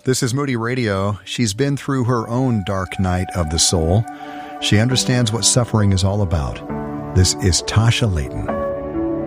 This is Moody Radio. She's been through her own dark night of the soul. She understands what suffering is all about. This is Tasha Layton.